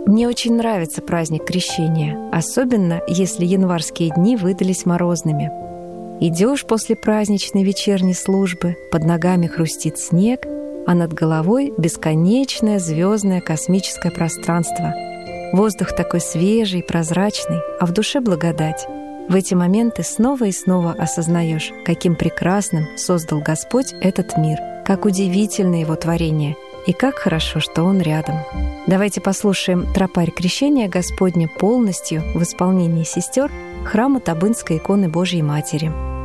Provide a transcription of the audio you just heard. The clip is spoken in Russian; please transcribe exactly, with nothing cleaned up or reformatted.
Мне очень нравится праздник Крещения, особенно если январские дни выдались морозными. Идешь после праздничной вечерней службы, под ногами хрустит снег, а над головой бесконечное звездное космическое пространство. Воздух такой свежий, прозрачный, а в душе благодать. В эти моменты снова и снова осознаешь, каким прекрасным создал Господь этот мир, как удивительно Его творение и как хорошо, что Он рядом. Давайте послушаем тропарь Крещения Господня полностью в исполнении сестер храма Табынской иконы Божией Матери.